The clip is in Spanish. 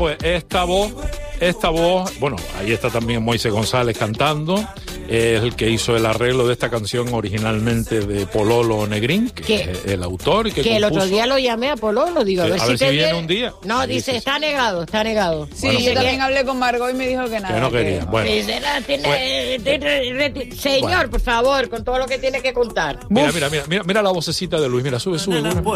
Pues esta voz, bueno, ahí está también Moisés González cantando, es el que hizo el arreglo de esta canción originalmente de Pololo Negrín, que es el autor y que el otro día lo llamé a Pololo, digo, a ver si viene un día. No, dice, está negado. Sí, bueno, yo también hablé con Margot y me dijo que nada. Que no quería, bueno. Señor, por favor, con todo lo que tiene que contar. Mira la vocecita de Luis, mira, sube.